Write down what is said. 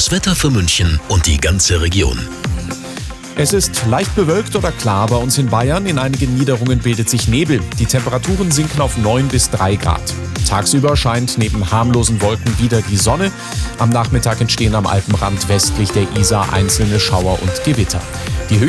Das Wetter für München und die ganze Region. Es ist leicht bewölkt oder klar bei uns in Bayern. In einigen Niederungen bildet sich Nebel. Die Temperaturen sinken auf 9 bis 3 Grad. Tagsüber scheint neben harmlosen Wolken wieder die Sonne. Am Nachmittag entstehen am Alpenrand westlich der Isar einzelne Schauer und Gewitter.